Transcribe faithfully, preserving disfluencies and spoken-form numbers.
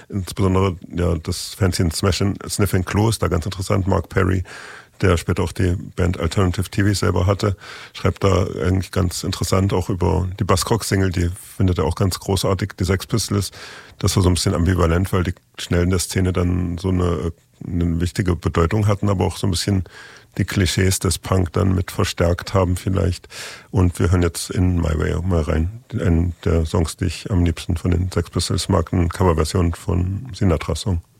insbesondere ja das Fanzine Smash and Sniffing Clue ist da ganz interessant. Mark Perry, der später auch die Band Alternative T V selber hatte, schreibt da eigentlich ganz interessant auch über die Buzzcocks-Single, die findet er auch ganz großartig, die Sex Pistols. Das war so ein bisschen ambivalent, weil die schnell in der Szene dann so eine, eine wichtige Bedeutung hatten, aber auch so ein bisschen die Klischees des Punk dann mit verstärkt haben vielleicht. Und wir hören jetzt in My Way mal rein. Einen der Songs, die ich am liebsten von den Sex Pistols mag, eine Coverversion von Sinatra-Song.